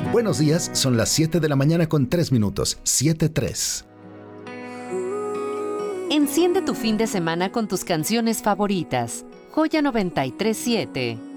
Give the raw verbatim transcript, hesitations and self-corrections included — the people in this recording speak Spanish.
Buenos días, son las siete de la mañana con tres minutos. siete tres. Enciende tu fin de semana con tus canciones favoritas. Joya noventa y tres siete.